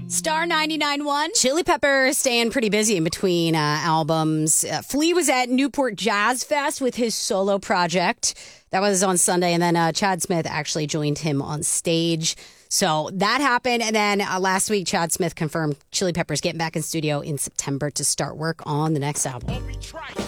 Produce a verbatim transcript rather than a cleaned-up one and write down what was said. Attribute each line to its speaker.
Speaker 1: Star ninety-nine point one.
Speaker 2: Chili Peppers staying pretty busy in between uh, albums. Uh, Flea was at Newport Jazz Fest with his solo project. That was on Sunday. And then uh, Chad Smith actually joined him on stage. So that happened. And then uh, last week, Chad Smith confirmed Chili Peppers getting back in studio in September to start work on the next album.